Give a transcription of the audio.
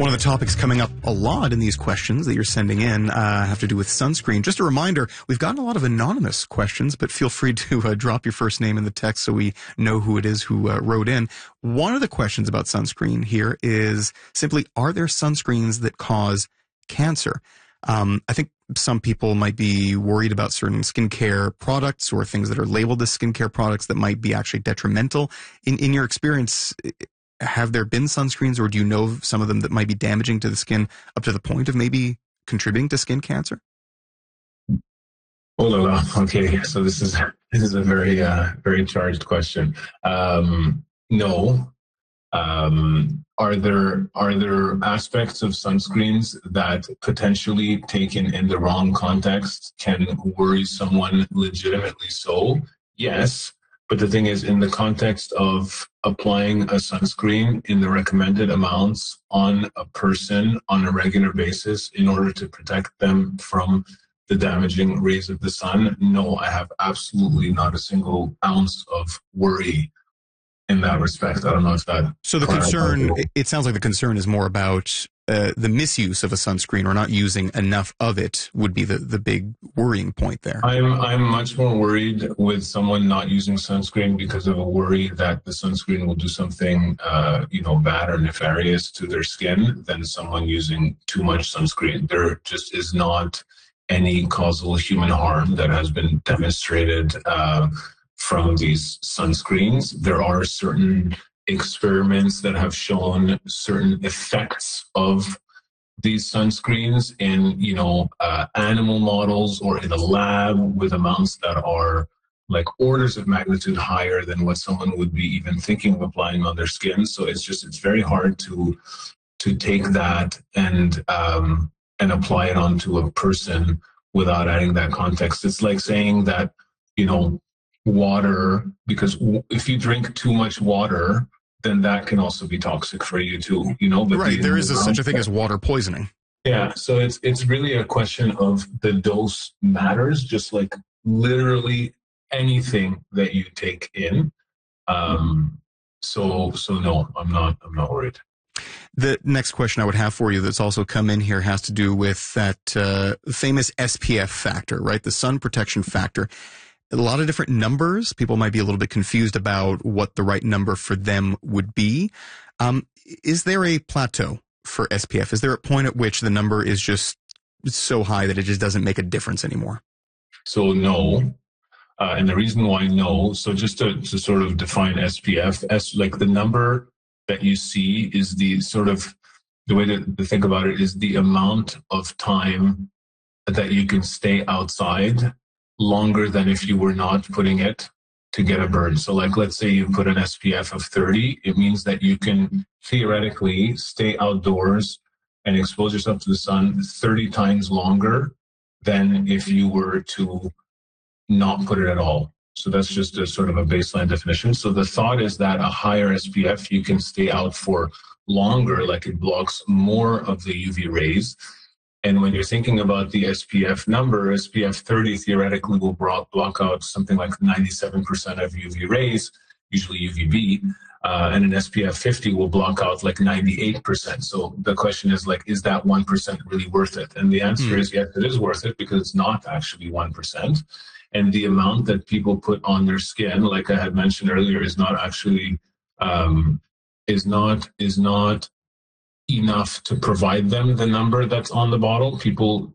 One of the topics coming up a lot in these questions that you're sending in have to do with sunscreen. Just a reminder, we've gotten a lot of anonymous questions, but feel free to drop your first name in the text so we know who it is who wrote in. One of the questions about sunscreen here is simply, are there sunscreens that cause cancer? I think some people might be worried about certain skincare products or things that are labeled as skincare products that might be actually detrimental. In your experience, have there been sunscreens, or do you know of some of them that might be damaging to the skin up to the point of maybe contributing to skin cancer? Oh la la. Okay, so this is a very very charged question. No. Are there aspects of sunscreens that potentially taken in the wrong context can worry someone legitimately so? Yes. But the thing is, in the context of applying a sunscreen in the recommended amounts on a person on a regular basis in order to protect them from the damaging rays of the sun, no, I have absolutely not a single ounce of worry in that respect. I don't know if that... So the concern, it sounds like the concern is more about the misuse of a sunscreen or not using enough of it would be the big worrying point there. I'm much more worried with someone not using sunscreen because of a worry that the sunscreen will do something, bad or nefarious to their skin than someone using too much sunscreen. There just is not any causal human harm that has been demonstrated from these sunscreens. There are certain experiments that have shown certain effects of these sunscreens in, animal models or in a lab with amounts that are like orders of magnitude higher than what someone would be even thinking of applying on their skin. So it's very hard to take that and apply it onto a person without adding that context. It's like saying that, water, because if you drink too much water, then that can also be toxic for you too, But right, there is such a thing as water poisoning. Yeah, so it's really a question of the dose matters, just like literally anything that you take in. So no, I'm not worried. The next question I would have for you that's also come in here has to do with that famous SPF factor, right? The sun protection factor. A lot of different numbers. People might be a little bit confused about what the right number for them would be. Is there a plateau for SPF? Is there a point at which the number is just so high that it just doesn't make a difference anymore? So no. And the reason why no, so just to sort of define SPF, like the number that you see is the sort of, the way to think about it is the amount of time that you can stay outside longer than if you were not putting it to get a burn. So like, let's say you put an SPF of 30, it means that you can theoretically stay outdoors and expose yourself to the sun 30 times longer than if you were to not put it at all. So that's just a sort of a baseline definition. So the thought is that a higher SPF, you can stay out for longer, like it blocks more of the UV rays. And when you're thinking about the SPF number, SPF 30 theoretically will block out something like 97% of UV rays, usually UVB, and an SPF 50 will block out like 98%. So the question is like, is that 1% really worth it? And the answer is yes, it is worth it because it's not actually 1%. And the amount that people put on their skin, like I had mentioned earlier, is not actually, is not enough to provide them the number that's on the bottle. People